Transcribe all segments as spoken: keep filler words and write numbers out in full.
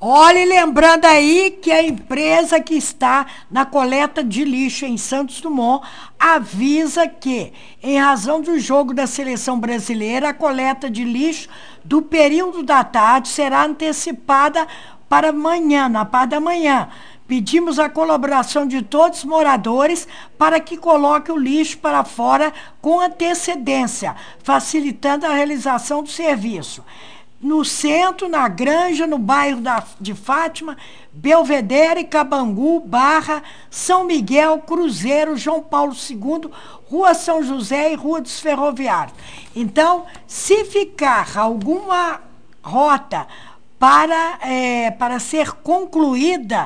Olha, lembrando aí que a empresa que está na coleta de lixo em Santos Dumont avisa que, em razão do jogo da seleção brasileira, a coleta de lixo do período da tarde será antecipada para amanhã, na parte da manhã. Pedimos a colaboração de todos os moradores para que coloque o lixo para fora com antecedência, facilitando a realização do serviço. No centro, na Granja, no bairro da, de Fátima, Belvedere, Cabangu, Barra, São Miguel, Cruzeiro, João Paulo segundo, Rua São José e Rua dos Ferroviários. Então, se ficar alguma rota para, é, para ser concluída,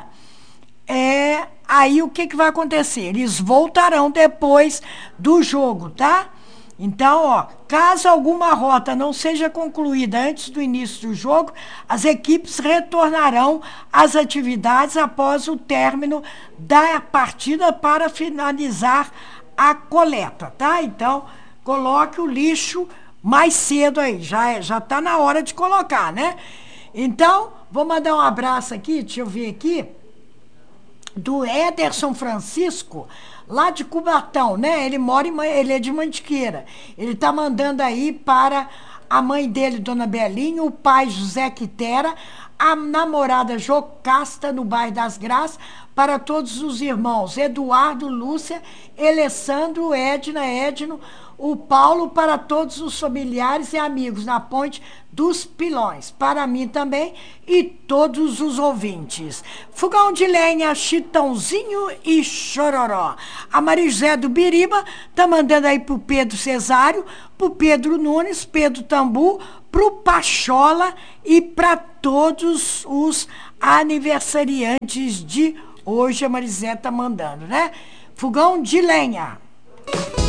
é, aí o que, que vai acontecer? Eles voltarão depois do jogo, tá? Então, ó, caso alguma rota não seja concluída antes do início do jogo, as equipes retornarão às atividades após o término da partida para finalizar a coleta, tá? Então, coloque o lixo mais cedo aí, já já tá na hora de colocar, né? Então, vou mandar um abraço aqui, deixa eu ver aqui, do Ederson Francisco, lá de Cubatão, né? Ele mora em, ele é de Mantiqueira. Ele tá mandando aí para a mãe dele, Dona Belinha, o pai José Quitera, a namorada Jocasta, no bairro das Graças, para todos os irmãos Eduardo, Lúcia, Alessandro, Edna, Edno, o Paulo, para todos os familiares e amigos na Ponte dos Pilões, para mim também e todos os ouvintes. Fogão de lenha, Chitãozinho e Chororó. A Maria José do Biriba tá mandando aí pro Pedro Cesário, pro Pedro Nunes, Pedro Tambu, pro Pachola e para todos os aniversariantes de hoje. A Marizé tá mandando, né? Fogão de lenha.